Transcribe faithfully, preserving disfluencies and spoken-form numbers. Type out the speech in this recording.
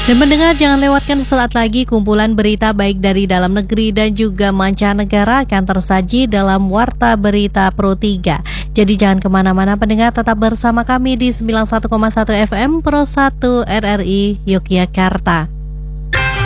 Dan pendengar, jangan lewatkan sesaat lagi kumpulan berita baik dari dalam negeri dan juga mancanegara akan tersaji dalam Warta Berita Pro tiga. Jadi jangan kemana-mana pendengar, tetap bersama kami di sembilan puluh satu koma satu F M Pro satu R R I Yogyakarta.